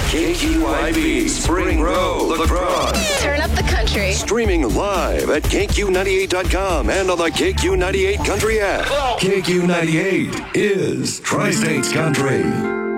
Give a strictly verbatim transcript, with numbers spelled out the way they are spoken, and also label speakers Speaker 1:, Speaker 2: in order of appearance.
Speaker 1: K Q I B Spring Row, La Crosse.
Speaker 2: Turn up the country.
Speaker 1: Streaming live at K Q ninety-eight dot com and on the K Q ninety-eight Country app. K Q ninety-eight is Tri-States Country.